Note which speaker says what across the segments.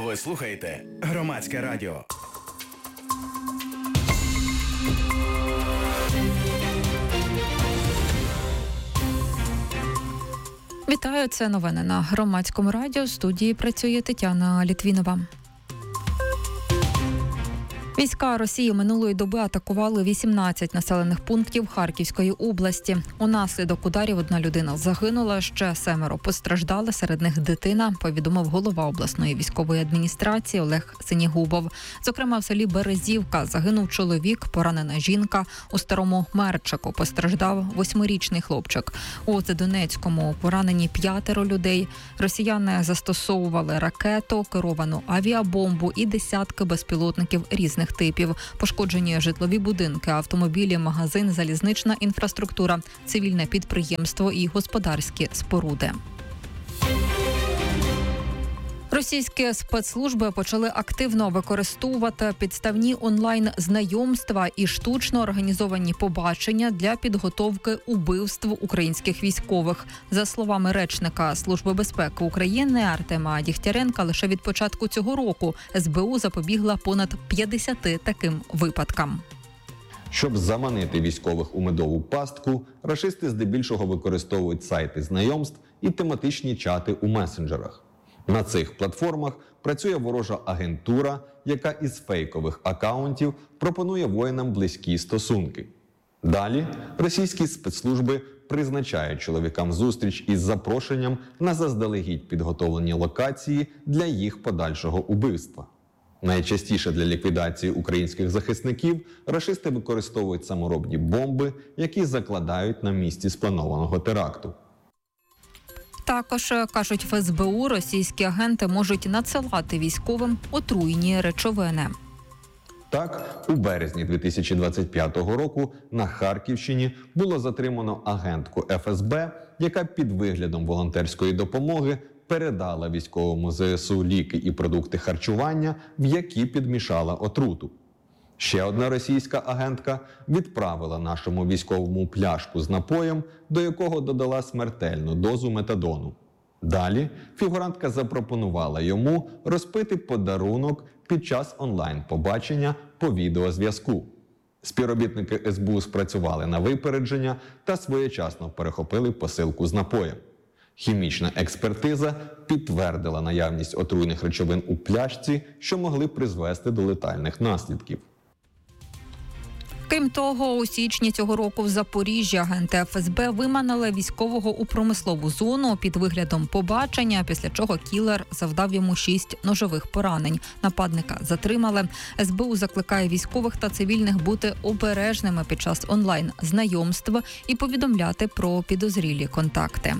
Speaker 1: Ви слухаєте Громадське радіо.
Speaker 2: Вітаю, це новини на Громадському радіо. В студії працює Тетяна Літвінова. Війська Росії минулої доби атакували 18 населених пунктів Харківської області. Унаслідок ударів одна людина загинула, ще 7 постраждали, серед них дитина, повідомив голова обласної військової адміністрації Олег Синігубов. Зокрема, в селі Березівка загинув чоловік, поранена жінка. У Старому Мерчику постраждав 8-річний хлопчик. У Донецькому поранені 5 людей. Росіяни застосовували ракету, керовану авіабомбу і десятки безпілотників різних типів. Пошкоджені житлові будинки, автомобілі, магазин, залізнична інфраструктура, цивільне підприємство і господарські споруди. Російські спецслужби почали активно використовувати підставні онлайн-знайомства і штучно організовані побачення для підготовки убивств українських військових. За словами речника Служби безпеки України Артема Дігтяренка, лише від початку цього року СБУ запобігла понад 50 таким випадкам.
Speaker 3: Щоб заманити військових у медову пастку, рашисти здебільшого використовують сайти знайомств і тематичні чати у месенджерах. На цих платформах працює ворожа агентура, яка із фейкових акаунтів пропонує воїнам близькі стосунки. Далі російські спецслужби призначають чоловікам зустріч із запрошенням на заздалегідь підготовлені локації для їх подальшого убивства. Найчастіше для ліквідації українських захисників рашисти використовують саморобні бомби, які закладають на місці спланованого теракту.
Speaker 2: Також, кажуть в СБУ, російські агенти можуть надсилати військовим отруйні речовини.
Speaker 3: Так, у березні 2025 року на Харківщині було затримано агентку ФСБ, яка під виглядом волонтерської допомоги передала військовому ЗСУ ліки і продукти харчування, в які підмішала отруту. Ще одна російська агентка відправила нашому військовому пляшку з напоєм, до якого додала смертельну дозу метадону. Далі фігурантка запропонувала йому розпити подарунок під час онлайн-побачення по відеозв'язку. Співробітники СБУ спрацювали на випередження та своєчасно перехопили посилку з напоєм. Хімічна експертиза підтвердила наявність отруйних речовин у пляшці, що могли призвести до летальних наслідків.
Speaker 2: Крім того, у січні цього року в Запоріжжі агенти ФСБ виманили військового у промислову зону під виглядом побачення, після чого кілер завдав йому 6 ножових поранень. Нападника затримали. СБУ закликає військових та цивільних бути обережними під час онлайн-знайомств і повідомляти про підозрілі контакти.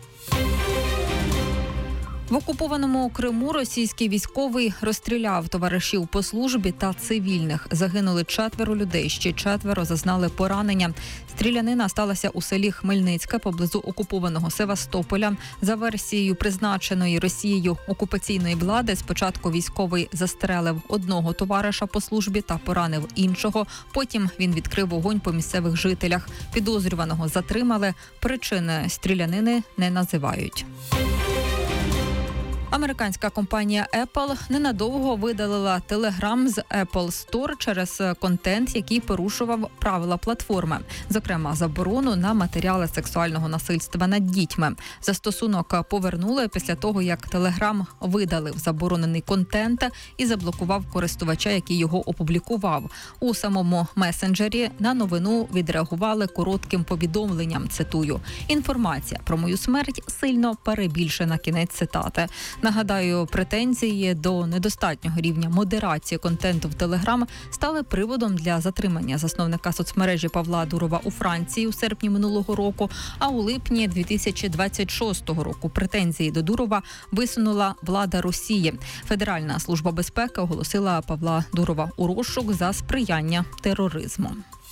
Speaker 2: В окупованому Криму російський військовий розстріляв товаришів по службі та цивільних. Загинули 4 людей, ще 4 зазнали поранення. Стрілянина сталася у селі Хмельницьке поблизу окупованого Севастополя. За версією призначеної Росією окупаційної влади, спочатку військовий застрелив одного товариша по службі та поранив іншого. Потім він відкрив вогонь по місцевих жителях. Підозрюваного затримали. Причини стрілянини не називають. Американська компанія Apple ненадовго видалила Telegram з Apple Store через контент, який порушував правила платформи. Зокрема, заборону на матеріали сексуального насильства над дітьми. Застосунок повернули після того, як Telegram видалив заборонений контент і заблокував користувача, який його опублікував. У самому месенджері на новину відреагували коротким повідомленням, цитую: «Інформація про мою смерть сильно перебільшена», кінець цитати. Нагадаю, претензії до недостатнього рівня модерації контенту в Телеграм стали приводом для затримання засновника соцмережі Павла Дурова у Франції у серпні минулого року, а у липні 2026 року претензії до Дурова висунула влада Росії. Федеральна служба безпеки оголосила Павла Дурова у розшук за сприяння тероризму.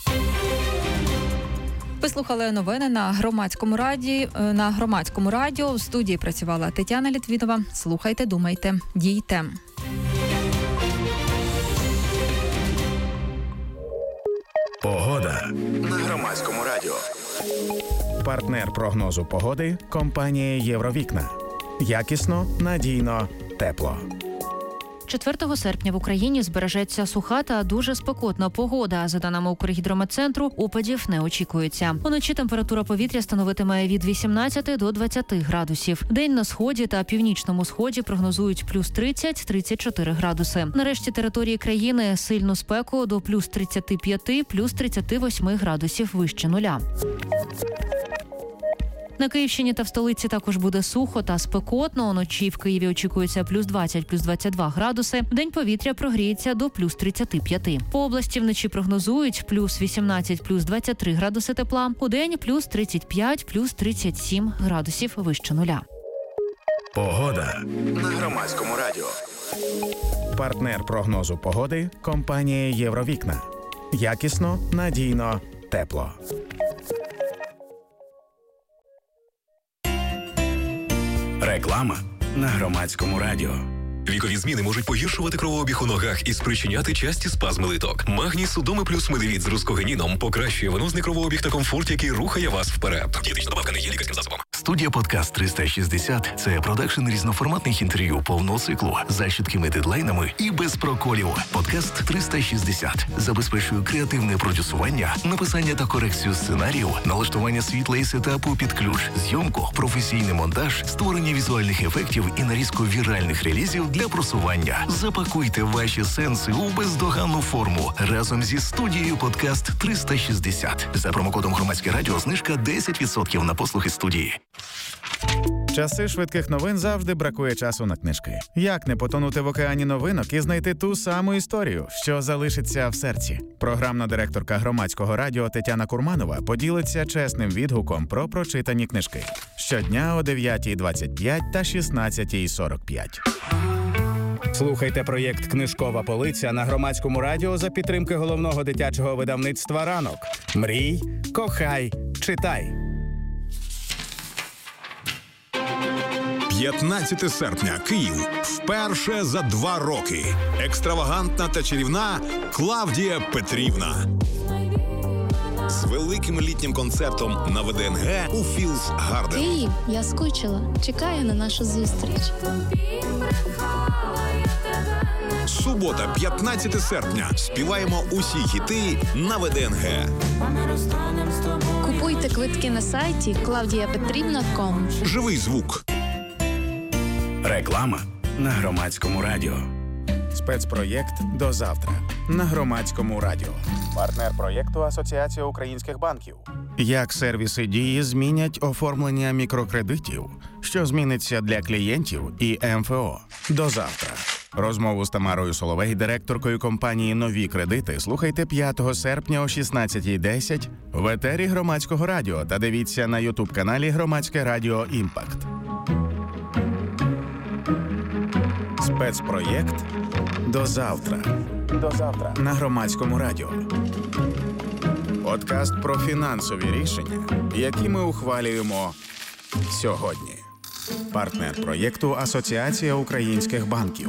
Speaker 2: Ви слухали новини на Громадському радіо. В студії працювала Тетяна Літвінова. Слухайте, думайте, дійте.
Speaker 1: Погода на Громадському радіо.
Speaker 4: Партнер прогнозу погоди – компанія «Євровікна». Якісно, надійно, тепло.
Speaker 5: 4 серпня в Україні збережеться суха та дуже спекотна погода. За даними Укргідрометцентру, опадів не очікується. Уночі температура повітря становитиме від 18 до 20 градусів. День на сході та північному сході прогнозують плюс 30-34 градуси. На решті території країни сильну спеку до плюс 35, плюс 38 градусів вище нуля. На Київщині та в столиці також буде сухо та спекотно. Уночі в Києві очікується плюс 20, плюс 22 градуси. Вдень повітря прогріється до плюс 35. По області вночі прогнозують плюс 18, плюс 23 градуси тепла. Удень плюс 35, плюс 37 градусів вище нуля.
Speaker 1: Погода на Громадському радіо.
Speaker 4: Партнер прогнозу погоди – компанія «Євровікна». Якісно, надійно, тепло.
Speaker 1: Реклама на Громадському радіо.
Speaker 6: Вікові зміни можуть погіршувати кровообіг у ногах і спричиняти часті спазми литок. Магній Судоми плюс Медевіт з рускогеніном покращує венозний кровообіг та комфорт, який рухає вас вперед. Дієтична добавка не є лікарським засобом.
Speaker 7: Студія «Подкаст 360» – це продакшн різноформатних інтерв'ю повного циклу за чіткими дедлайнами і без проколів. «Подкаст 360» забезпечує креативне продюсування, написання та корекцію сценаріїв, налаштування світла і сетапу під ключ, зйомку, професійний монтаж, створення візуальних ефектів і нарізку віральних релізів для просування. Запакуйте ваші сенси у бездоганну форму разом зі студією «Подкаст 360». За промокодом «Громадське радіо» знижка 10% на послуги студії.
Speaker 4: Часи швидких новин завжди бракує часу на книжки. Як не потонути в океані новинок і знайти ту саму історію, що залишиться в серці? Програмна директорка Громадського радіо Тетяна Курманова поділиться чесним відгуком про прочитані книжки. Щодня о 9:25 та 16:45.
Speaker 8: Слухайте проєкт «Книжкова полиця» на Громадському радіо за підтримки головного дитячого видавництва «Ранок». Мрій, кохай, читай.
Speaker 9: 15 серпня. Київ. Вперше за 2 роки. Екстравагантна та чарівна Клавдія Петрівна. З великим літнім концертом на ВДНГ у Філс Гарден.
Speaker 10: Київ, я скучила. Чекаю на нашу зустріч.
Speaker 9: Субота, 15 серпня. Співаємо усі хіти на ВДНГ.
Speaker 10: Купуйте квитки на сайті claudiapetrivna.com.
Speaker 9: Живий звук.
Speaker 1: Реклама на Громадському радіо.
Speaker 4: Спецпроєкт «До завтра» на Громадському радіо. Партнер проєкту Асоціація українських банків. Як сервіси Дії змінять оформлення мікрокредитів? Що зміниться для клієнтів і МФО? До завтра. Розмову з Тамарою Соловей, директоркою компанії «Нові кредити», слухайте 5 серпня о 16:10 в етері Громадського радіо та дивіться на YouTube-каналі Громадське радіо «Імпакт». Спецпроєкт «До завтра». До завтра на Громадському радіо. Подкаст про фінансові рішення, які ми ухвалюємо сьогодні. Партнер проєкту Асоціація українських банків.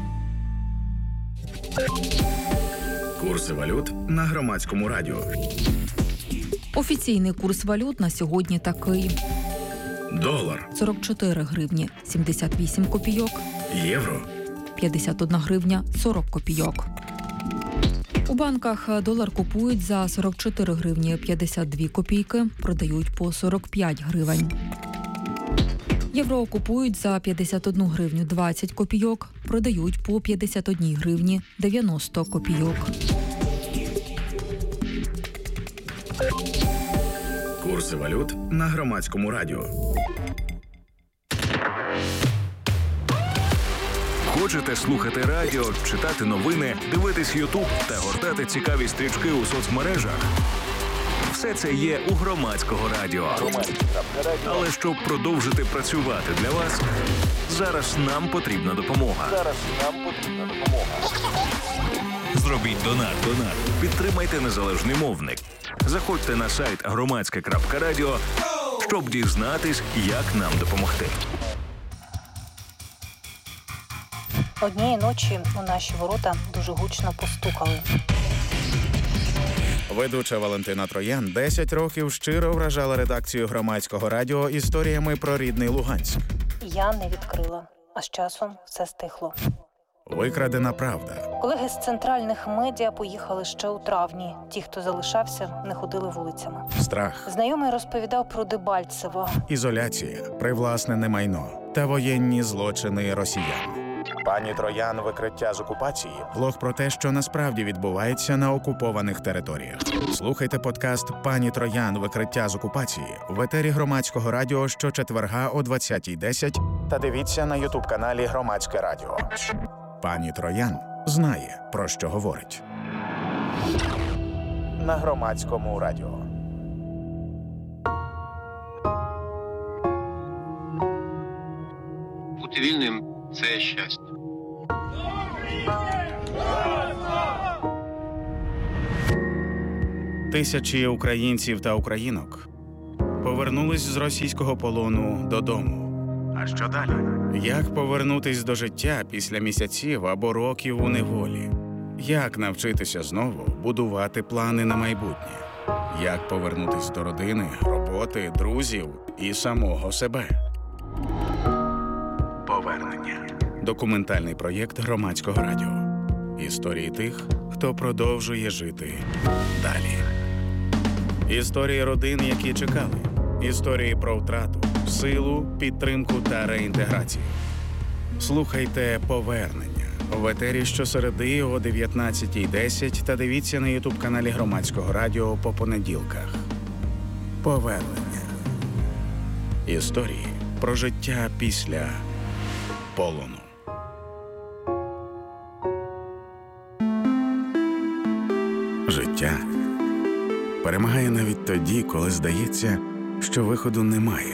Speaker 1: Курси валют на Громадському радіо.
Speaker 2: Офіційний курс валют на сьогодні такий.
Speaker 1: Долар.
Speaker 2: 44 гривні 78 копійок.
Speaker 1: Євро.
Speaker 2: 51 гривня 40 копійок. У банках долар купують за 44 гривні 52 копійки, продають по 45 гривень. Євро купують за 51 гривню 20 копійок, продають по 51 гривні 90 копійок.
Speaker 1: Курси валют на Громадському радіо.
Speaker 6: Хочете слухати радіо, читати новини, дивитись Ютуб та гортати цікаві стрічки у соцмережах? Все це є у Громадського радіо. Але щоб продовжити працювати для вас, зараз нам потрібна допомога. Зробіть донат. Підтримайте незалежний мовник. Заходьте на сайт громадське.радіо, щоб дізнатись, як нам допомогти.
Speaker 11: Однієї ночі у наші ворота дуже гучно постукали.
Speaker 4: Ведуча Валентина Троян 10 років щиро вражала редакцію Громадського радіо історіями про рідний Луганськ.
Speaker 11: Я не відкрила, а з часом все стихло.
Speaker 4: викрадена правда.
Speaker 11: Колеги з центральних медіа поїхали ще у травні. Ті, хто залишався, не ходили вулицями.
Speaker 4: Страх,
Speaker 11: Знайомий розповідав про Дебальцево.
Speaker 4: ізоляція, привласнене майно та воєнні злочини росіян. Пані Троян. Викриття з окупації. Блог про те, що насправді відбувається на окупованих територіях. Слухайте подкаст «Пані Троян. Викриття з окупації» в етері Громадського радіо щочетверга о 20:10 та дивіться на ютуб-каналі Громадське радіо. Пані Троян знає, про що говорить. На Громадському радіо.
Speaker 12: Бути вільним – це щастя.
Speaker 4: Тисячі українців та українок повернулись з російського полону додому. А що далі? Як повернутись до життя після місяців або років у неволі? Як навчитися знову будувати плани на майбутнє? Як повернутись до родини, роботи, друзів і самого себе? Повернення. Документальний проєкт Громадського радіо. Історії тих, хто продовжує жити далі. Історії родин, які чекали. Історії про втрату, силу, підтримку та реінтеграцію. Слухайте «Повернення» в етері щосереди о 19:10 та дивіться на ютуб-каналі Громадського радіо по понеділках. Повернення. Історії про життя після полону. Життя перемагає навіть тоді, коли здається, що виходу немає.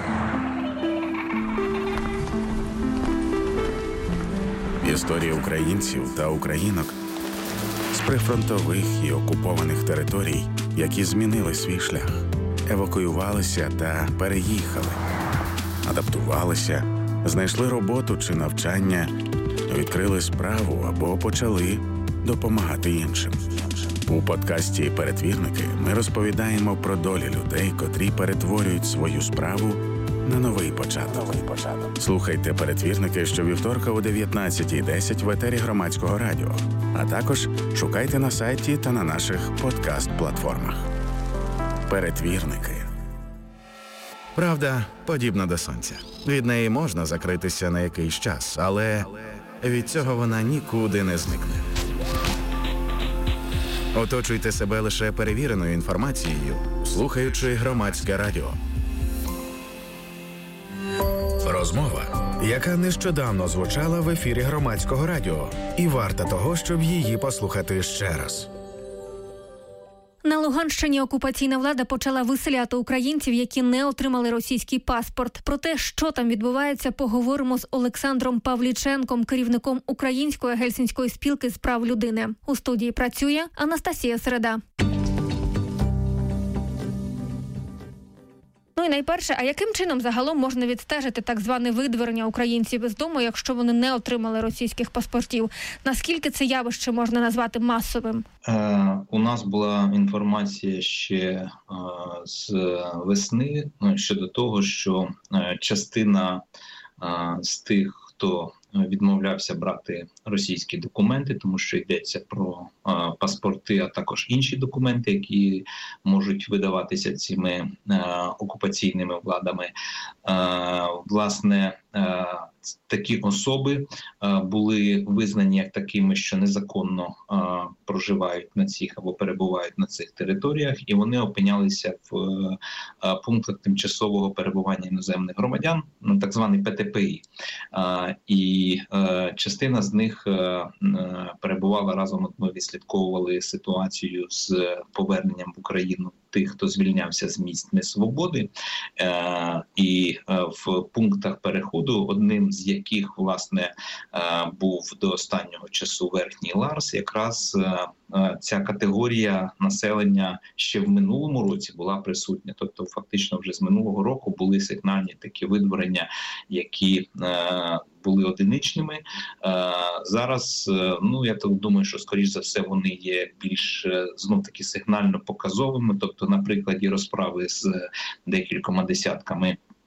Speaker 4: Історії українців та українок з прифронтових і окупованих територій, які змінили свій шлях, евакуювалися та переїхали, адаптувалися, знайшли роботу чи навчання, відкрили справу або почали допомагати іншим. У подкасті «Перетвірники» ми розповідаємо про долі людей, котрі перетворюють свою справу на новий початок. Слухайте «Перетвірники» щовівторка о 19:10 в етері Громадського радіо, а також шукайте на сайті та на наших подкаст-платформах. «Перетвірники». Правда подібна до сонця. Від неї можна закритися на якийсь час, але від цього вона нікуди не зникне. Оточуйте себе лише перевіреною інформацією, слухаючи Громадське радіо. Розмова, яка нещодавно звучала в ефірі Громадського радіо, і варта того, щоб її послухати ще раз.
Speaker 13: На Луганщині окупаційна влада почала виселяти українців, які не отримали російський паспорт. Про те, що там відбувається, поговоримо з Олександром Павліченком, керівником Української гельсінської спілки з прав людини. У студії працює Анастасія Середа. Ну і найперше, а яким чином загалом можна відстежити так зване видворення українців із дому, якщо вони не отримали російських паспортів? Наскільки це явище можна назвати масовим?
Speaker 14: У нас була інформація ще з весни щодо того, що частина з тих, хто відмовлявся брати російські документи, тому що йдеться про паспорти, а також інші документи, які можуть видаватися цими окупаційними владами. Власне, такі особи були визнані як такими, що незаконно проживають на цих або перебувають на цих територіях, і вони опинялися в пунктах тимчасового перебування іноземних громадян, так званий ПТПІ. І частина з них перебувала разом, от ми відслідковували ситуацію з поверненням в Україну тих, хто звільнявся з місць несвободи, і в пунктах переходу, одним з яких, власне, був до останнього часу Верхній Ларс, якраз ця категорія населення ще в минулому році була присутня. Тобто фактично вже з минулого року були сигнальні такі видворення, які були одиничними. Зараз, я так думаю, що, скоріш за все, вони є більш, знов-таки, сигнально показовими. Тобто, на прикладі розправи з декількома десятками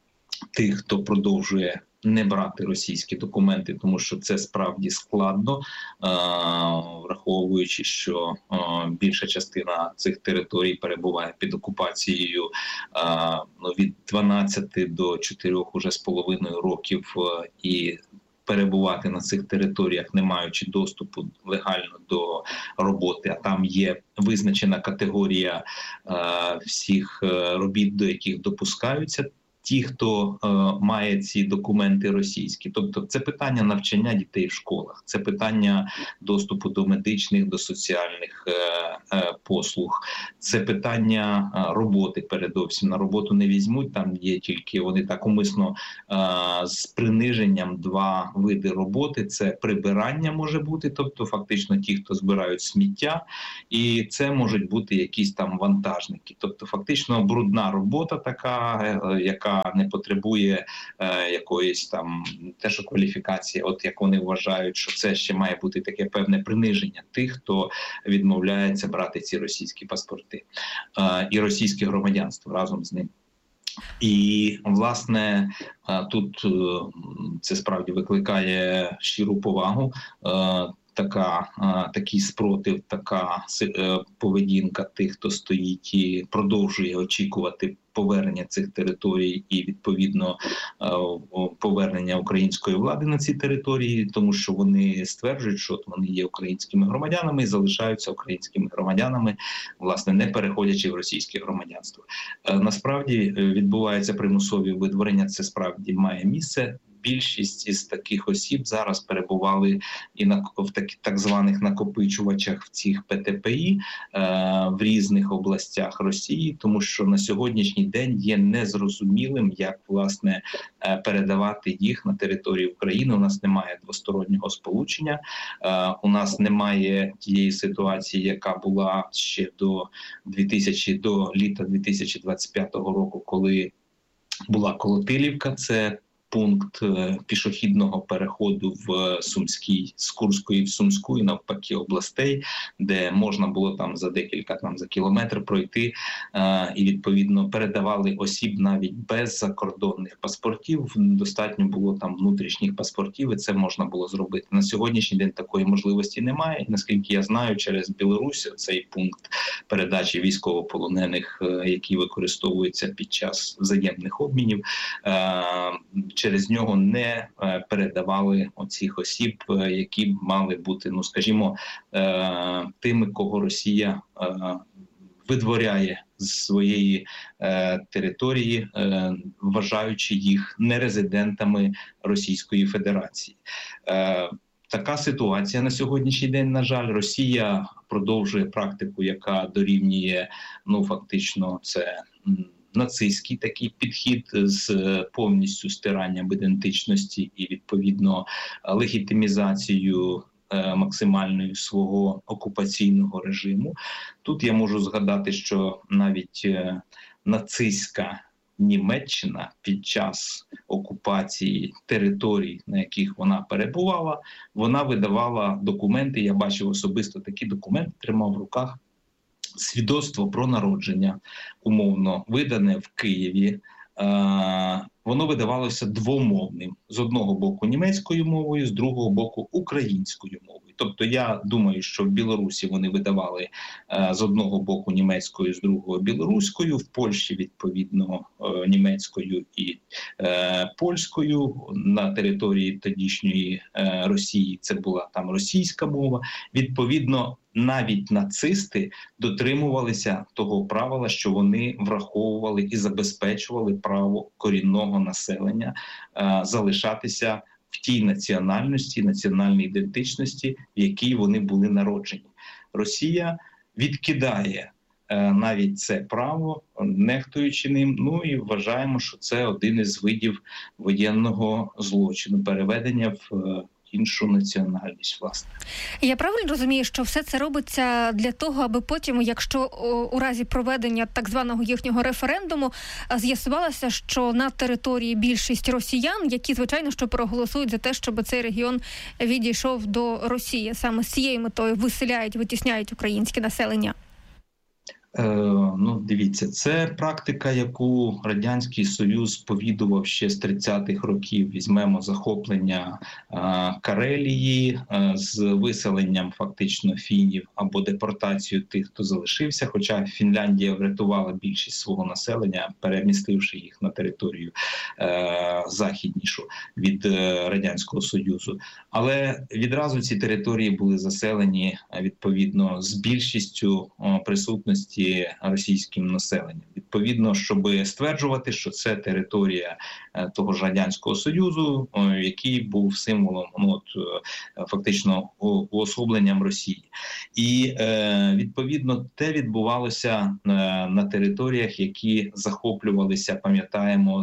Speaker 14: тих, хто продовжує не брати російські документи, тому що це справді складно, враховуючи, що більша частина цих територій перебуває під окупацією від 12 до 4,5 років, і перебувати на цих територіях, не маючи доступу легально до роботи, а там є визначена категорія всіх робіт, до яких допускаються ті, хто має ці документи російські. Тобто це питання навчання дітей в школах, це питання доступу до медичних, до соціальних послуг, це питання роботи передовсім. На роботу не візьмуть, там є тільки, вони так умисно з приниженням два види роботи. Це прибирання може бути, тобто фактично ті, хто збирають сміття, і це можуть бути якісь там вантажники. Тобто фактично брудна робота така, яка не потребує якоїсь там теж кваліфікації, от як вони вважають, що це ще має бути таке певне приниження тих, хто відмовляється брати ці російські паспорти і російське громадянство разом з ним. І, власне, тут це справді викликає щиру повагу, такий спротив, така поведінка тих, хто стоїть і продовжує очікувати повернення цих територій і, відповідно, повернення української влади на ці території, тому що вони стверджують, що вони є українськими громадянами і залишаються українськими громадянами, власне, не переходячи в російське громадянство. Насправді відбуваються примусові видворення, це справді має місце. Більшість із таких осіб зараз перебували і в так званих накопичувачах в цих ПТПІ в різних областях Росії, тому що на сьогоднішній день є незрозумілим, як, власне, передавати їх на територію України. У нас немає двостороннього сполучення, у нас немає тієї ситуації, яка була ще до літа 2025 року, коли була Колотилівка, це пункт пішохідного переходу в Сумській, з Курської в Сумську і навпаки областей, де можна було там за кілометр пройти, і відповідно передавали осіб навіть без закордонних паспортів. Достатньо було там внутрішніх паспортів, і це можна було зробити. На сьогоднішній день такої можливості немає. І, наскільки я знаю, через Білорусь цей пункт передачі військовополонених, який використовується під час взаємних обмінів, через нього не передавали оцих осіб, які мали бути, скажімо, тими, кого Росія видворяє з своєї території, вважаючи їх нерезидентами Російської Федерації. Така ситуація на сьогоднішній день, на жаль. Росія продовжує практику, яка дорівнює, фактично, це нацистський такий підхід з повністю стиранням ідентичності і, відповідно, легітимізацією максимальною свого окупаційного режиму. Тут я можу згадати, що навіть нацистська Німеччина під час окупації територій, на яких вона перебувала, вона видавала документи, я бачив особисто такі документи, тримав в руках, свідоцтво про народження, умовно, видане в Києві. Воно видавалося двомовним. З одного боку німецькою мовою, з другого боку українською мовою. Тобто я думаю, що в Білорусі вони видавали з одного боку німецькою, з другого білоруською, в Польщі, відповідно, німецькою і польською. На території тодішньої Росії це була там російська мова. Відповідно, навіть нацисти дотримувалися того правила, що вони враховували і забезпечували право корінного населення залишатися в тій національності, національній ідентичності, в якій вони були народжені. Росія відкидає навіть це право, нехтуючи ним, і вважаємо, що це один із видів воєнного злочину, переведення в іншу національність, власне.
Speaker 13: Я правильно розумію, що все це робиться для того, аби потім, якщо у разі проведення так званого їхнього референдуму з'ясувалося, що на території більшість росіян, які, звичайно, що проголосують за те, щоб цей регіон відійшов до Росії, саме з цією метою виселяють, витісняють українське населення?
Speaker 14: Дивіться, це практика, яку Радянський Союз сповідував ще з 30-х років. Візьмемо захоплення Карелії з виселенням фактично фінів або депортацію тих, хто залишився, хоча Фінляндія врятувала більшість свого населення, перемістивши їх на територію західнішу від Радянського Союзу. Але відразу ці території були заселені, відповідно, з більшістю присутності російським населенням. Відповідно, щоб стверджувати, що це територія того ж Радянського Союзу, який був символом, фактично уособленням Росії. І, відповідно, те відбувалося на територіях, які захоплювалися, пам'ятаємо,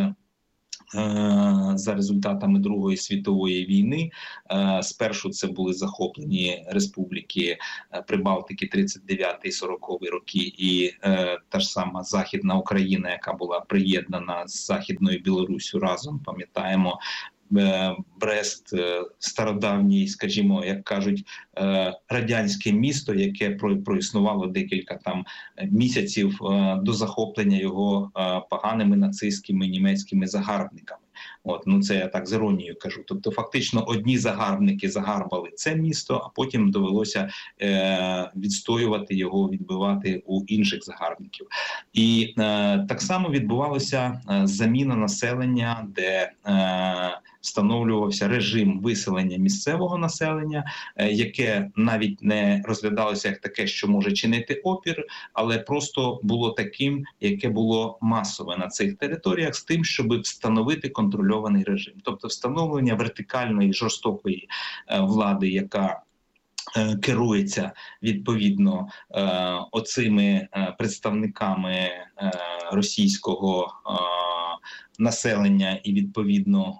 Speaker 14: за результатами Другої світової війни. Спершу це були захоплені республіки Прибалтики 39-40 роки і та ж сама Західна Україна, яка була приєднана з Західною Білоруссю разом, пам'ятаємо, Брест, стародавній, скажімо, як кажуть, радянське місто, яке проіснувало декілька там місяців до захоплення його поганими нацистськими німецькими загарбниками. Це я так з іронією кажу. Тобто фактично одні загарбники загарбали це місто, а потім довелося відстоювати його, відбивати у інших загарбників. І так само відбувалася заміна населення, де встановлювався режим виселення місцевого населення, яке навіть не розглядалося як таке, що може чинити опір, але просто було таким, яке було масове на цих територіях, з тим, щоб встановити контрольований режим. Тобто встановлення вертикальної, жорстокої влади, яка керується відповідно оцими представниками російського населення і відповідно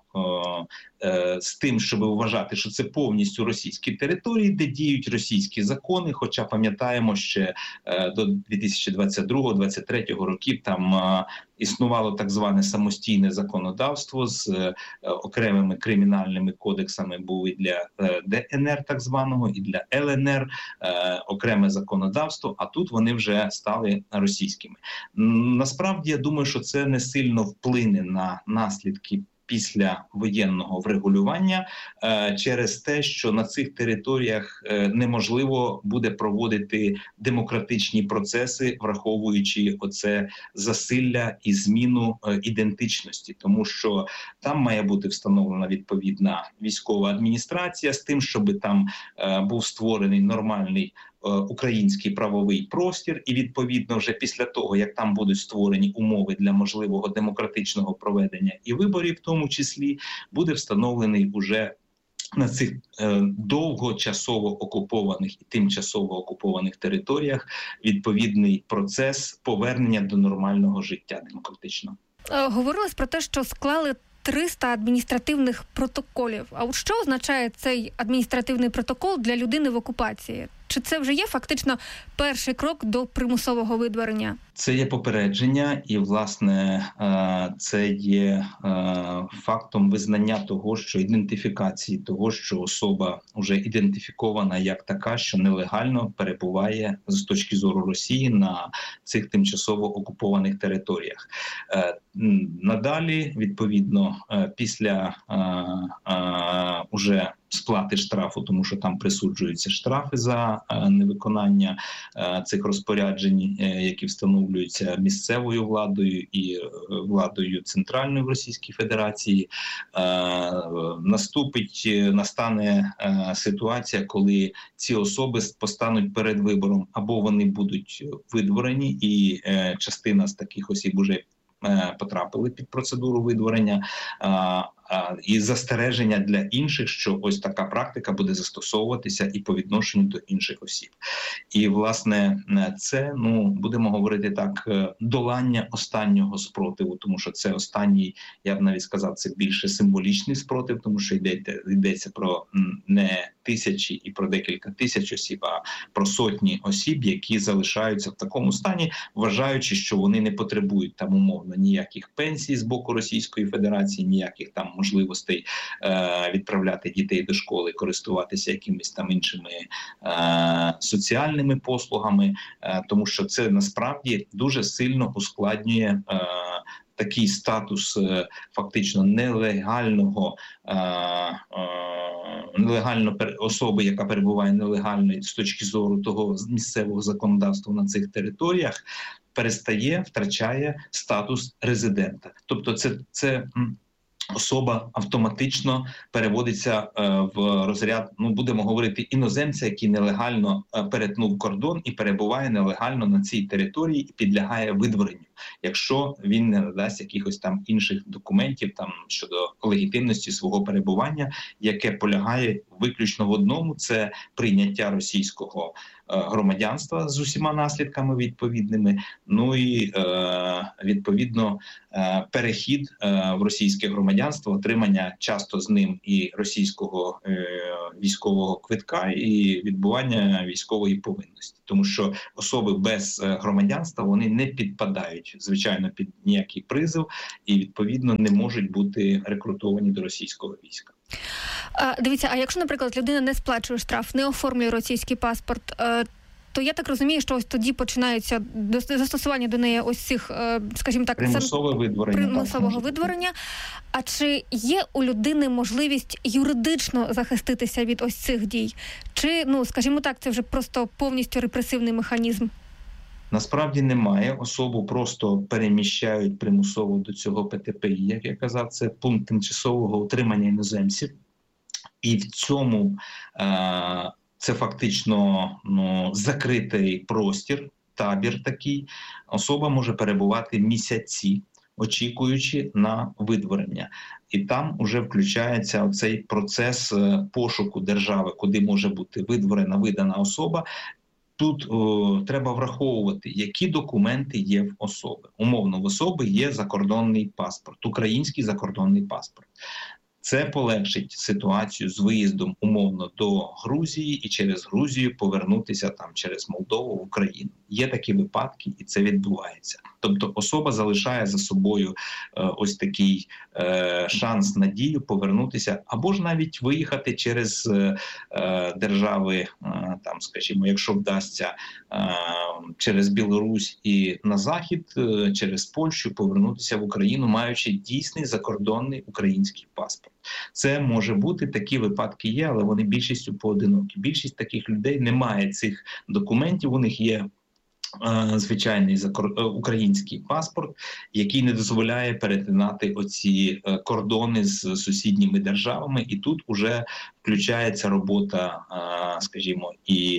Speaker 14: з тим, щоб вважати, що це повністю російські території, де діють російські закони, хоча пам'ятаємо, ще до 2022-2023 років там існувало так зване самостійне законодавство з окремими кримінальними кодексами, був і для ДНР так званого, і для ЛНР окреме законодавство, а тут вони вже стали російськими. Насправді, я думаю, що це не сильно вплине на наслідки після воєнного врегулювання через те, що на цих територіях неможливо буде проводити демократичні процеси, враховуючи оце засилля і зміну ідентичності, тому що там має бути встановлена відповідна військова адміністрація з тим, щоб там був створений нормальний український правовий простір, і відповідно вже після того, як там будуть створені умови для можливого демократичного проведення і виборів, в тому числі, буде встановлений уже на цих довгочасово окупованих і тимчасово окупованих територіях відповідний процес повернення до нормального життя демократичного.
Speaker 13: Говорилось про те, що склали 300 адміністративних протоколів. А от що означає цей адміністративний протокол для людини в окупації? Чи це вже є фактично перший крок до примусового видворення?
Speaker 14: Це є попередження і, власне, це є фактом визнання того, що ідентифікації того, що особа вже ідентифікована як така, що нелегально перебуває з точки зору Росії на цих тимчасово окупованих територіях. Надалі, відповідно, після уже сплати штрафу, тому що там присуджуються штрафи за невиконання цих розпоряджень, які встановлюються місцевою владою і владою центральної в Російській Федерації. Настане ситуація, коли ці особи постануть перед вибором, або вони будуть видворені, і частина з таких осіб уже потрапили під процедуру видворення, і застереження для інших, що ось така практика буде застосовуватися і по відношенню до інших осіб. І, власне, це, будемо говорити так, долання останнього спротиву, тому що це останній, я б навіть сказав, це більше символічний спротив, тому що йдеться про не тисячі і про декілька тисяч осіб, а про сотні осіб, які залишаються в такому стані, вважаючи, що вони не потребують там умовно ніяких пенсій з боку Російської Федерації, ніяких там можливостей відправляти дітей до школи, користуватися якимись там іншими соціальними послугами, тому що це насправді дуже сильно ускладнює такий статус фактично особи, яка перебуває нелегально з точки зору того місцевого законодавства на цих територіях, втрачає статус резидента. Тобто це особа автоматично переводиться в розряд, будемо говорити, іноземця, який нелегально перетнув кордон і перебуває нелегально на цій території і підлягає видворенню, якщо він не надасть якихось там інших документів там щодо легітимності свого перебування, яке полягає виключно в одному – це прийняття російського громадянства з усіма наслідками відповідними, і відповідно перехід в російське громадянство, отримання часто з ним і російського військового квитка, і відбування військової повинності. Тому що особи без громадянства, вони не підпадають, звичайно, під ніякий призов і, відповідно, не можуть бути рекрутовані до російського війська.
Speaker 13: Дивіться, а якщо, наприклад, людина не сплачує штраф, не оформлює російський паспорт, то я так розумію, що ось тоді починається застосування до неї ось цих, скажімо так, примусового видворення. А чи є у людини можливість юридично захиститися від ось цих дій? Чи, скажімо так, це вже просто повністю репресивний механізм?
Speaker 14: Насправді немає. Особу просто переміщають примусово до цього ПТПІ, як я казав, це пункт тимчасового утримання іноземців. І в цьому це фактично закритий простір, табір такий. Особа може перебувати місяці, очікуючи на видворення. І там вже включається цей процес пошуку держави, куди може бути видворена, видана особа. Тут треба враховувати, які документи є в особи. Умовно, в особи є закордонний паспорт, український закордонний паспорт. Це полегшить ситуацію з виїздом умовно до Грузії і через Грузію повернутися там через Молдову в Україну. Є такі випадки, і це відбувається. Тобто особа залишає за собою ось такий шанс, надію повернутися, або ж навіть виїхати через держави, там, скажімо, якщо вдасться через Білорусь і на захід, через Польщу повернутися в Україну, маючи дійсний закордонний український паспорт. Це може бути, такі випадки є, але вони більшістю поодинокі. Більшість таких людей не має цих документів, у них є звичайний український паспорт, який не дозволяє перетинати оці кордони з сусідніми державами, і тут уже включається робота, скажімо, і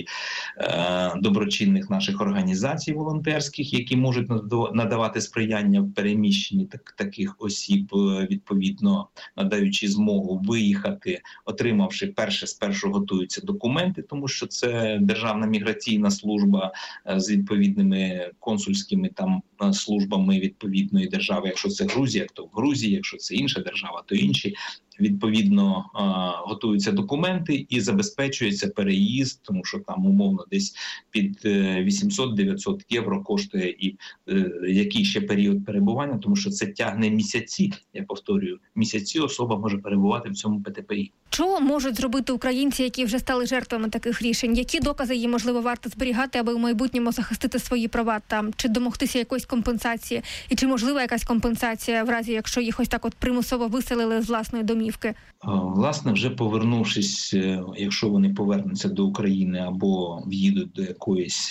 Speaker 14: доброчинних наших організацій волонтерських, які можуть надавати сприяння в переміщенні таких осіб, відповідно надаючи змогу виїхати, отримавши спершу готуються документи, тому що це Державна міграційна служба з відповідними консульськими там службами відповідної держави. Якщо це Грузія, то в Грузії, якщо це інша держава, то інші. Відповідно, готуються документи і забезпечується переїзд, тому що там умовно десь під 800-900 євро коштує і який ще період перебування, тому що це тягне місяці, я повторюю, місяці особа може перебувати в цьому ПТПІ.
Speaker 13: Що можуть зробити українці, які вже стали жертвами таких рішень? Які докази їм, можливо, варто зберігати, аби в майбутньому захистити свої права там? Чи домогтися якоїсь компенсації? І чи можлива якась компенсація в разі, якщо їх ось так от примусово виселили з власної домівки?
Speaker 14: Власне, вже повернувшись, якщо вони повернуться до України або в'їдуть до якоїсь,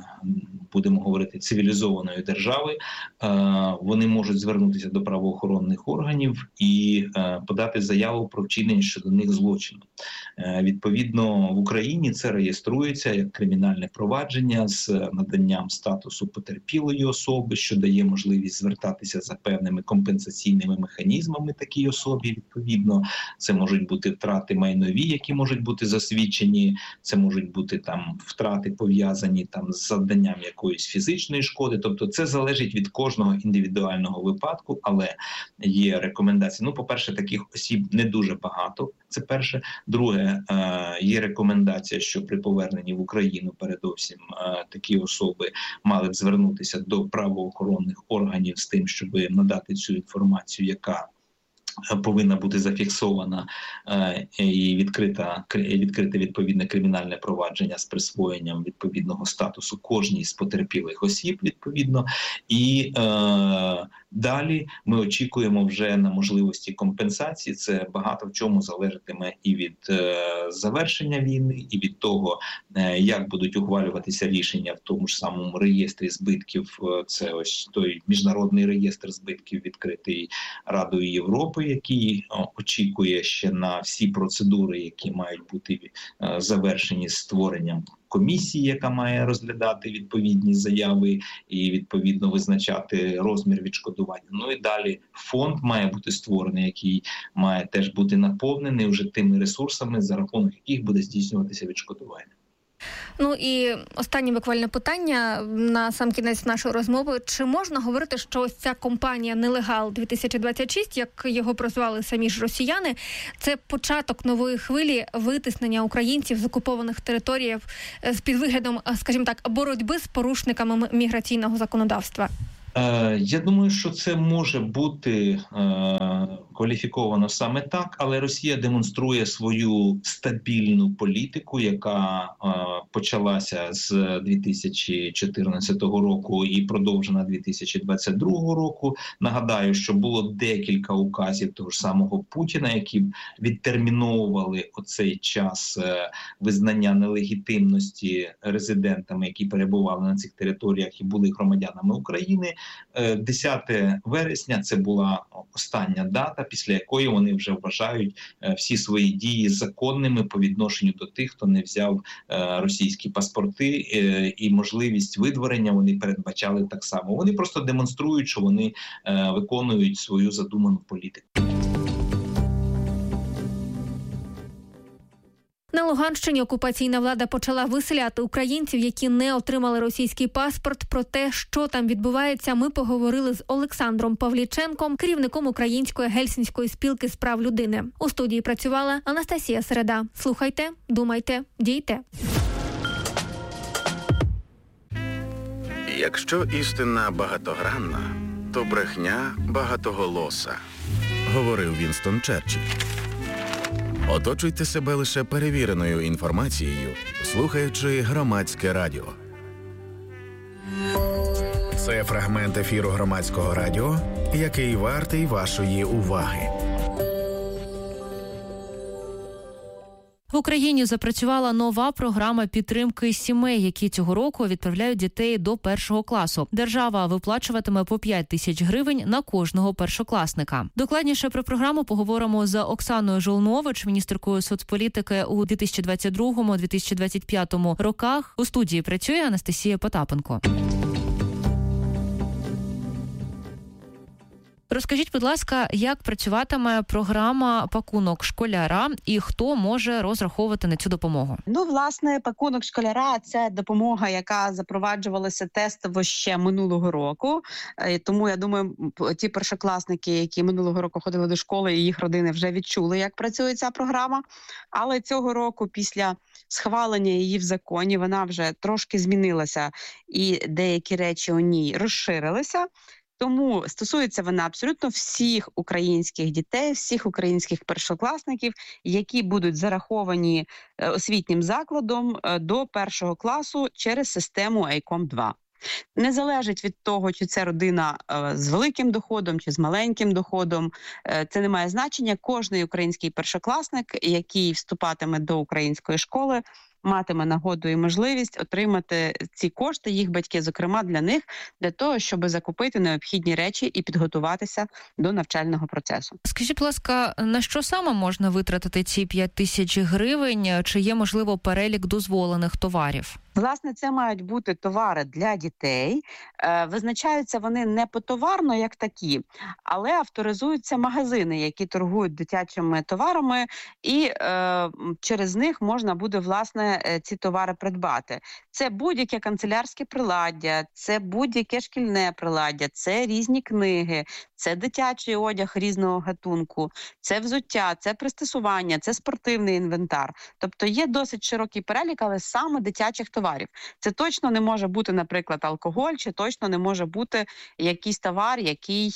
Speaker 14: будемо говорити, цивілізованої держави, вони можуть звернутися до правоохоронних органів і подати заяву про вчинення щодо них злочину. Відповідно, в Україні це реєструється як кримінальне провадження з наданням статусу потерпілої особи, що дає можливість звертатися за певними компенсаційними механізмами такій особі. Відповідно, це можуть бути втрати майнові, які можуть бути засвідчені, це можуть бути там втрати пов'язані там з завданням якоїсь якоїсь фізичної шкоди. Тобто це залежить від кожного індивідуального випадку, але є рекомендації. По-перше, таких осіб не дуже багато, це перше. Друге, є рекомендація, що при поверненні в Україну передовсім такі особи мали б звернутися до правоохоронних органів з тим, щоб надати цю інформацію, яка повинна бути зафіксована і відкрите відповідне кримінальне провадження з присвоєнням відповідного статусу кожній з потерпілих осіб, відповідно. І далі ми очікуємо вже на можливості компенсації. Це багато в чому залежатиме і від завершення війни, і від того, як будуть ухвалюватися рішення в тому ж самому реєстрі збитків. Це ось той міжнародний реєстр збитків, відкритий Радою Європи, який очікує ще на всі процедури, які мають бути завершені з створенням комісії, яка має розглядати відповідні заяви і відповідно визначати розмір відшкодування. І далі фонд має бути створений, який має теж бути наповнений вже тими ресурсами, за рахунок яких буде здійснюватися відшкодування.
Speaker 13: І останнє буквально питання на сам кінець нашої розмови. Чи можна говорити, що ось ця компанія «Нелегал-2026», як його прозвали самі ж росіяни, це початок нової хвилі витиснення українців з окупованих територій під виглядом, скажімо так, боротьби з порушниками міграційного законодавства?
Speaker 14: Я думаю, що це може бути кваліфіковано саме так, але Росія демонструє свою стабільну політику, яка почалася з 2014 року і продовжена 2022 року. Нагадаю, що було декілька указів того ж самого Путіна, які відтерміновували оцей час визнання нелегітимності резидентами, які перебували на цих територіях і були громадянами України. 10 вересня – це була остання дата, після якої вони вже вважають всі свої дії законними по відношенню до тих, хто не взяв російські паспорти, і можливість видворення вони передбачали так само. Вони просто демонструють, що вони виконують свою задуману політику.
Speaker 13: На Луганщині окупаційна влада почала виселяти українців, які не отримали російський паспорт. Про те, що там відбувається, ми поговорили з Олександром Павліченком, керівником Української Гельсінської спілки з прав людини. У студії працювала Анастасія Середа. Слухайте, думайте, дійте.
Speaker 4: Якщо істина багатогранна, то брехня багатоголоса, говорив Вінстон Черчилль. Оточуйте себе лише перевіреною інформацією, слухаючи Громадське радіо. Це фрагмент ефіру Громадського радіо, який вартий вашої уваги.
Speaker 5: В Україні запрацювала нова програма підтримки сімей, які цього року відправляють дітей до 1 класу. Держава виплачуватиме по 5 тисяч гривень на кожного першокласника. Докладніше про програму поговоримо з Оксаною Жолнович, міністеркою соцполітики у 2022-2025 роках. У студії працює Анастасія Потапенко. Розкажіть, будь ласка, як працюватиме програма «Пакунок школяра» і хто може розраховувати на цю допомогу?
Speaker 15: Власне, «Пакунок школяра» – це допомога, яка запроваджувалася тестово ще минулого року. Тому, я думаю, ті першокласники, які минулого року ходили до школи і їх родини вже відчули, як працює ця програма. Але цього року, після схвалення її в законі, вона вже трошки змінилася і деякі речі у ній розширилися. Тому стосується вона абсолютно всіх українських дітей, всіх українських першокласників, які будуть зараховані освітнім закладом до 1 класу через систему ICOM-2. Не залежить від того, чи це родина з великим доходом, чи з маленьким доходом. Це не має значення. Кожний український першокласник, який вступатиме до української школи, матиме нагоду і можливість отримати ці кошти, їх батьки, зокрема, для них, для того, щоб закупити необхідні речі і підготуватися до навчального процесу.
Speaker 5: Скажіть, будь ласка, на що саме можна витратити ці 5 тисяч гривень? Чи є, можливо, перелік дозволених товарів?
Speaker 15: Власне, це мають бути товари для дітей. Визначаються вони не потоварно, як такі, але авторизуються магазини, які торгують дитячими товарами, і через них можна буде, власне, ці товари придбати. Це будь-яке канцелярське приладдя, це будь-яке шкільне приладдя, це різні книги, це дитячий одяг різного гатунку, це взуття, це пристосування, це спортивний інвентар. Тобто є досить широкий перелік, але саме дитячих товарів. Це точно не може бути, наприклад, алкоголь, чи точно не може бути якийсь товар, який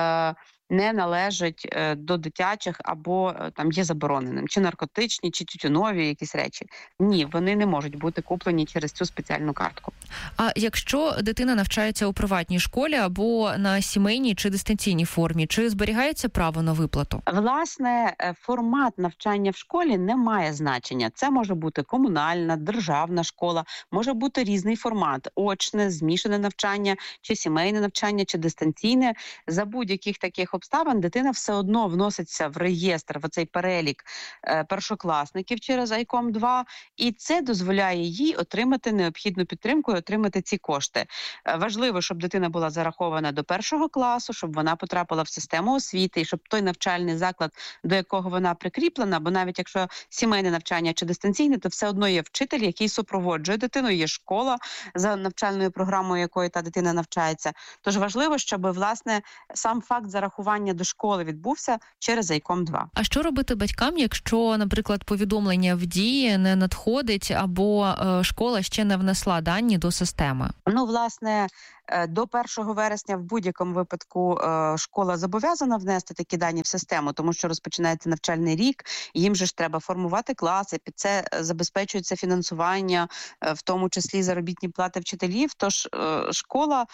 Speaker 15: не належить до дитячих або там є забороненим, чи наркотичні, чи тютюнові якісь речі. Ні, вони не можуть бути куплені через цю спеціальну картку.
Speaker 5: А якщо дитина навчається у приватній школі або на сімейній чи дистанційній формі, чи зберігається право на виплату?
Speaker 15: Власне, формат навчання в школі не має значення. Це може бути комунальна, державна школа, може бути різний формат – очне, змішане навчання, чи сімейне навчання, чи дистанційне. За будь-яких таких обставин дитина все одно вноситься в реєстр, в цей перелік першокласників через ICOM-2, і це дозволяє їй отримати необхідну підтримку і отримати ці кошти. Важливо, щоб дитина була зарахована до 1 класу, щоб вона потрапила в систему освіти, і щоб той навчальний заклад, до якого вона прикріплена, бо навіть якщо сімейне навчання чи дистанційне, то все одно є вчитель, який супроводжує дитину, є школа, за навчальною програмою якої та дитина навчається. Тож важливо, щоб, власне, сам факт зарахування до школи відбувся через ICOM-2.
Speaker 5: А що робити батькам, якщо, наприклад, повідомлення в Дії не надходить або школа ще не внесла дані до системи?
Speaker 15: Ну, власне, до 1 вересня в будь-якому випадку школа зобов'язана внести такі дані в систему, тому що розпочинається навчальний рік, їм же ж треба формувати класи, під це забезпечується фінансування, в тому числі заробітні плати вчителів, тож школа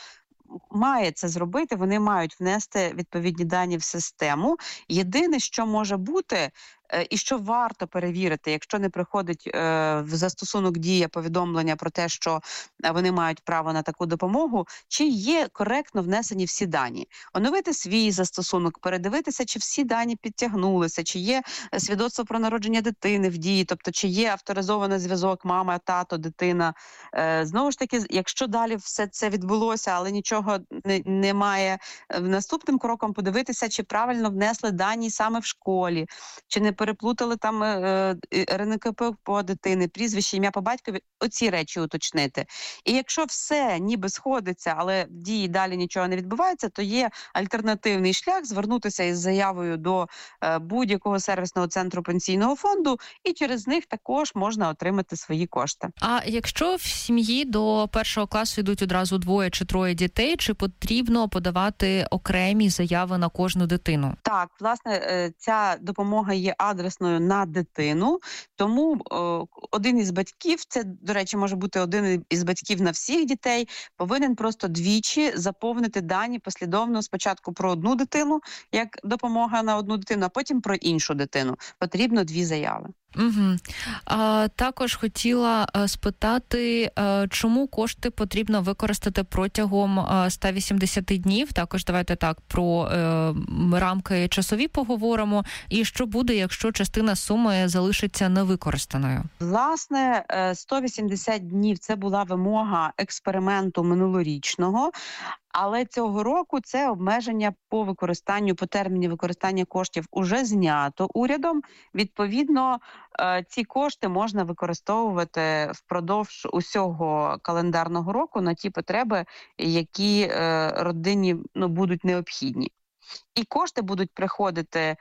Speaker 15: має це зробити, вони мають внести відповідні дані в систему. Єдине, що може бути, і що варто перевірити, якщо не приходить в застосунок Дія повідомлення про те, що вони мають право на таку допомогу, чи є коректно внесені всі дані. Оновити свій застосунок, передивитися, чи всі дані підтягнулися, чи є свідоцтво про народження дитини в Дії, тобто чи є авторизований зв'язок мама, тато, дитина. Знову ж таки, якщо далі все це відбулося, але нічого немає, наступним кроком подивитися, чи правильно внесли дані саме в школі, чи не переплутали там РНКП по дитини, прізвище, ім'я по батькові, оці речі уточнити. І якщо все ніби сходиться, але в Дії далі нічого не відбувається, то є альтернативний шлях звернутися із заявою до будь-якого сервісного центру пенсійного фонду, і через них також можна отримати свої кошти.
Speaker 5: А якщо в сім'ї до 1 класу йдуть одразу 2 чи 3 дітей, чи потрібно подавати окремі заяви на кожну дитину?
Speaker 15: Так, власне, ця допомога є адресною на дитину, тому один із батьків, це, до речі, може бути один із батьків на всіх дітей, повинен просто двічі заповнити дані послідовно, спочатку про одну дитину, як допомога на одну дитину, а потім про іншу дитину. Потрібно 2 заяви.
Speaker 5: Угу. Також хотіла спитати, чому кошти потрібно використати протягом 180 днів? Також давайте так про рамки часові поговоримо. І що буде, якщо частина суми залишиться невикористаною?
Speaker 15: Власне, 180 днів – це була вимога експерименту минулорічного. Але цього року це обмеження по використанню, по терміні використання коштів уже знято урядом. Відповідно, ці кошти можна використовувати впродовж усього календарного року на ті потреби, які родині будуть необхідні. І кошти будуть приходити,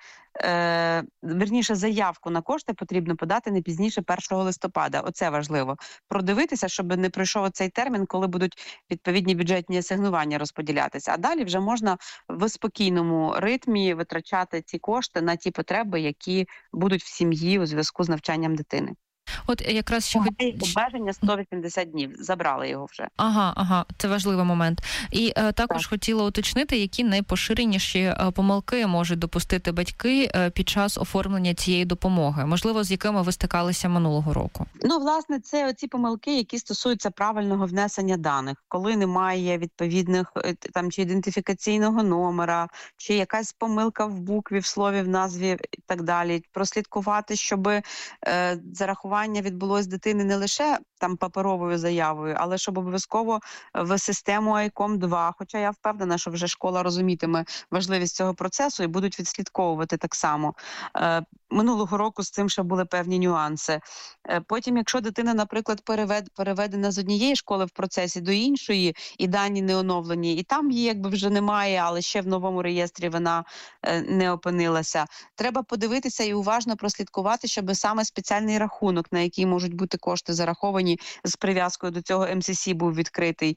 Speaker 15: вірніше, заявку на кошти потрібно подати не пізніше 1 листопада. Оце важливо. Продивитися, щоб не пройшов цей термін, коли будуть відповідні бюджетні асигнування розподілятися. А далі вже можна в спокійному ритмі витрачати ці кошти на ті потреби, які будуть в сім'ї у зв'язку з навчанням дитини.
Speaker 5: От якраз ще
Speaker 15: обмеження 180 днів. Забрали його вже.
Speaker 5: Ага, це важливий момент. І також хотіла уточнити, які найпоширеніші помилки можуть допустити батьки під час оформлення цієї допомоги. Можливо, з якими ви стикалися минулого року?
Speaker 15: Ну, власне, це оці помилки, які стосуються правильного внесення даних. Коли немає відповідних там чи ідентифікаційного номера, чи якась помилка в букві, в слові, в назві і так далі. Прослідкувати, щоб зарахування зарахування відбулось дитини не лише там паперовою заявою, але щоб обов'язково в систему ICOM-2, хоча я впевнена, що вже школа розумітиме важливість цього процесу і будуть відслідковувати так само. Минулого року з цим ще були певні нюанси. Потім, якщо дитина, наприклад, переведена з однієї школи в процесі до іншої, і дані не оновлені, і там її якби вже немає, але ще в новому реєстрі вона не опинилася. Треба подивитися і уважно прослідкувати, щоб саме спеціальний рахунок, на який можуть бути кошти зараховані з прив'язкою до цього МСС, був відкритий,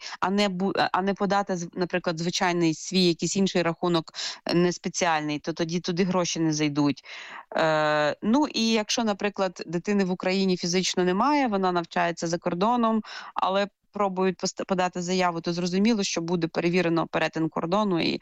Speaker 15: а не подати, наприклад, звичайний свій якийсь інший рахунок не спеціальний, то тоді туди гроші не зайдуть. Ну і якщо, наприклад, дитини в Україні фізично немає, вона навчається за кордоном, але пробують подати заяву, то зрозуміло, що буде перевірено перетин кордону і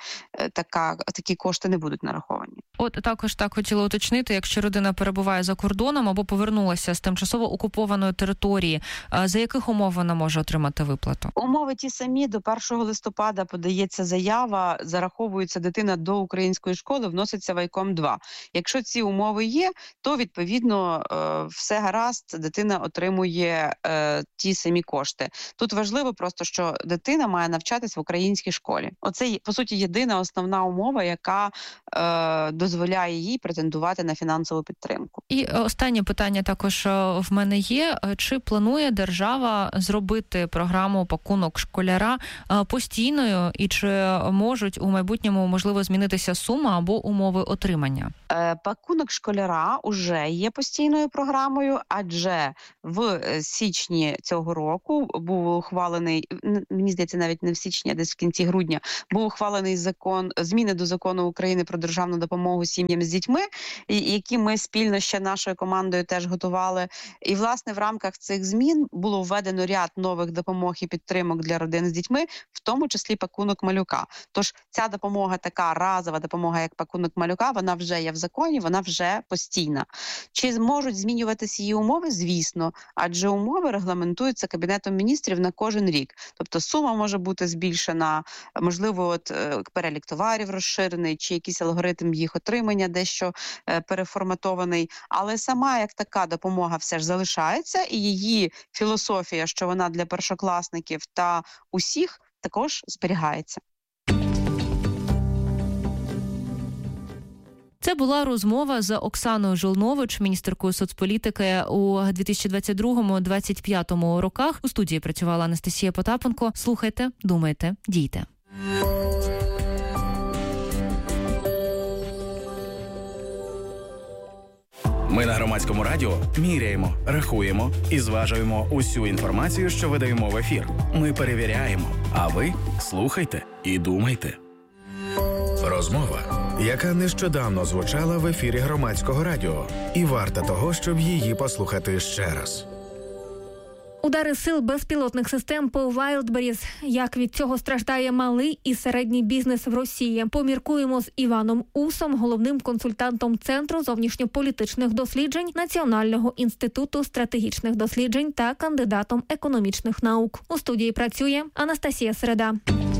Speaker 15: такі кошти не будуть нараховані.
Speaker 5: От також так хотіла уточнити, якщо людина перебуває за кордоном або повернулася з тимчасово окупованої території, за яких умов вона може отримати виплату?
Speaker 15: Умови ті самі. До 1 листопада подається заява, зараховується дитина до української школи, вноситься в ICOM-2. Якщо ці умови є, то відповідно все гаразд, дитина отримує ті самі кошти. Тут важливо просто, що дитина має навчатись в українській школі. Оце, по суті, єдина основна умова, яка дозволяє їй претендувати на фінансову підтримку.
Speaker 5: І останнє питання також в мене є. Чи планує держава зробити програму «Пакунок школяра» постійною? І чи можуть у майбутньому, можливо, змінитися сума або умови отримання?
Speaker 15: «Пакунок школяра» уже є постійною програмою, адже в січні цього року був ухвалений, мені здається, навіть не в січні, а десь в кінці грудня, був ухвалений зміни до закону України про державну допомогу сім'ям з дітьми, які ми спільно ще нашою командою теж готували. І, власне, в рамках цих змін було введено ряд нових допомог і підтримок для родин з дітьми, в тому числі пакунок малюка. Тож ця допомога, така разова допомога, як пакунок малюка, вона вже є в законі, вона вже постійна. Чи зможуть змінюватися її умови? Звісно, адже умови регламентуються Кабінетом міністрів на кожен рік. Тобто сума може бути збільшена, можливо, перелік товарів розширений, чи якийсь алгоритм їх отримання дещо переформатований. Але сама як така допомога все ж залишається, і її філософія, що вона для першокласників та усіх, також зберігається.
Speaker 5: Це була розмова з Оксаною Жолнович, міністеркою соцполітики у 2022-2025 роках. У студії працювала Анастасія Потапенко. Слухайте, думайте, дійте.
Speaker 8: Ми на Громадському радіо міряємо, рахуємо і зважуємо усю інформацію, що видаємо в ефір. Ми перевіряємо, а ви слухайте і думайте.
Speaker 1: Розмова, яка нещодавно звучала в ефірі Громадського радіо, і варта того, щоб її послухати ще раз.
Speaker 13: Удари сил безпілотних систем по Wildberries. Як від цього страждає малий і середній бізнес в Росії? Поміркуємо з Іваном Усом, головним консультантом Центру зовнішньополітичних досліджень Національного інституту стратегічних досліджень та кандидатом економічних наук. У студії працює Анастасія Середа.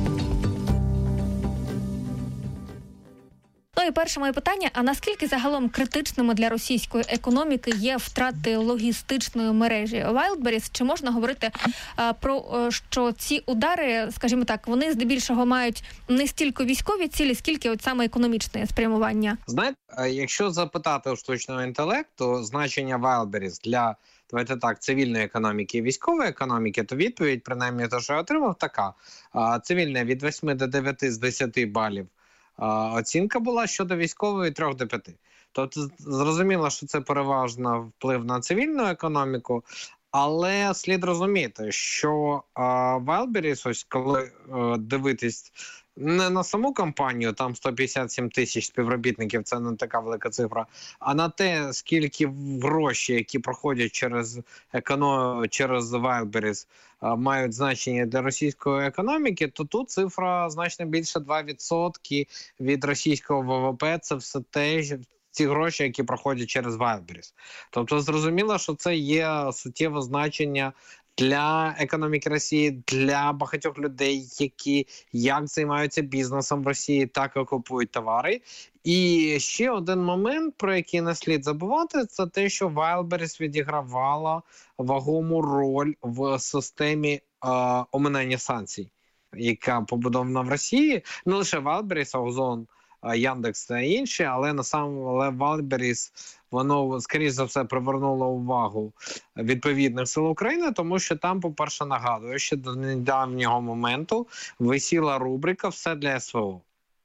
Speaker 13: Ну і перше моє питання, а наскільки загалом критичними для російської економіки є втрати логістичної мережі Wildberries? Чи можна говорити про що ці удари, скажімо так, вони здебільшого мають не стільки військові цілі, скільки от саме економічне спрямування?
Speaker 16: Знаєте, якщо запитати у штучного інтелекту значення Wildberries для, давайте так, цивільної економіки і військової економіки, то відповідь, принаймні, те, що я отримав, така. Цивільна від 8 до 9 з 10 балів. Оцінка була щодо військової 3 до 5. Тобто зрозуміло, що це переважно вплив на цивільну економіку, але слід розуміти, що Wildberries, ось коли дивитись не на саму компанію, там 157 тисяч співробітників, це не така велика цифра, а на те, скільки гроші, які проходять через Wildberries, мають значення для російської економіки, то тут цифра значно більше 2% від російського ВВП. Це все те, ці гроші, які проходять через Wildberries. Тобто зрозуміло, що це є суттєве значення для економіки Росії, для багатьох людей, які як займаються бізнесом в Росії, так і купують товари. І ще один момент, про який не слід забувати, це те, що Wildberries відігравала вагому роль в системі оминання санкцій, яка побудована в Росії. Не лише Wildberries, Озон, Яндекс та інші, але Wildberries, воно, скоріш за все, привернуло увагу відповідних сил України, тому що там, по-перше, нагадую, що до недавнього моменту висіла рубрика «Все для СВО».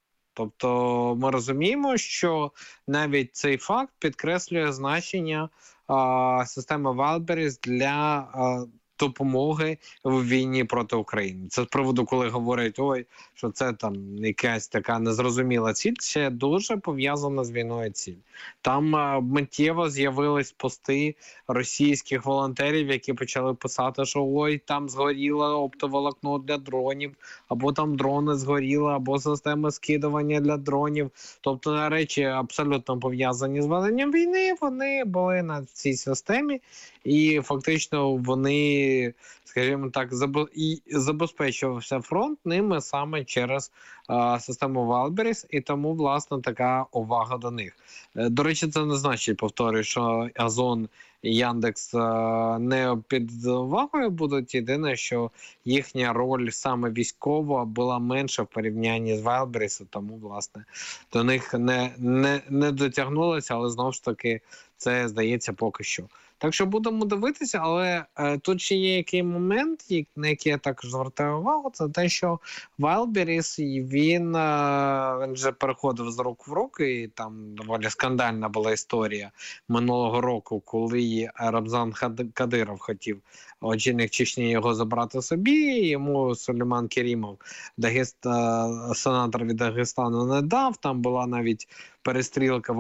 Speaker 16: Тобто ми розуміємо, що навіть цей факт підкреслює значення системи Wildberries для допомоги в війні проти України. Це з приводу, коли говорять, що це там якась така незрозуміла ціль, ще дуже пов'язана з війною ціль. Там миттєво з'явились пости російських волонтерів, які почали писати, що там згоріло оптоволокно для дронів, або там дрони згоріли, або системи скидування для дронів. Тобто речі абсолютно пов'язані з веденням війни, вони були на цій системі, і фактично вони, скажімо так, забезпечувався фронт ними саме через систему Wildberries, і тому, власне, така увага до них. До речі, це не значить, повторюю, що Озон і Яндекс не під увагою будуть. Єдине, що їхня роль саме військова була менша в порівнянні з Wildberries, тому, власне, до них не дотягнулося, але, знову ж таки, це, здається, поки що. Так що будемо дивитися, але тут ще є який момент, на який я також звертаю увагу, це те, що Wildberries, він вже переходив з рук в руки, і там доволі скандальна була історія минулого року, коли Рамзан Кадиров хотів, очільник Чечні, його забрати собі, йому Сулейман Керімов, сенатор від Дагестану, не дав, там була навіть перестрілка в